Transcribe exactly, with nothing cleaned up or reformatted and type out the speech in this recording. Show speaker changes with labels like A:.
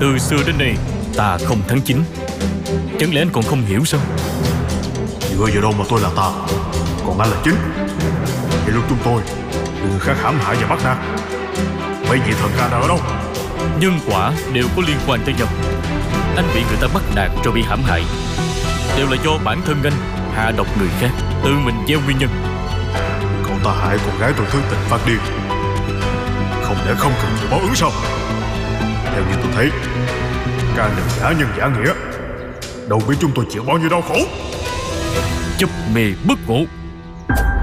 A: Từ xưa đến nay ta không thắng chính, chẳng lẽ anh còn không hiểu sao?
B: Dựa vào đâu mà tôi là tà, còn anh là chính? Vậy lúc chúng tôi bị người khác hãm hại và bắt nạt, mấy vị thần ca nào ở đâu?
A: Nhân quả đều có liên quan tới nhau. Anh bị người ta bắt nạt rồi bị hãm hại, đều là do bản thân anh hạ độc người khác, tự mình gieo nguyên nhân.
B: Cậu ta hại con gái tôi thức tình phát điên, không lẽ không cần chịu báo ứng sao? Theo như tôi thấy, ca nhân giả nhân giả nghĩa, đâu biết chúng tôi chịu bao nhiêu đau khổ.
A: Chấp mê bất ngộ.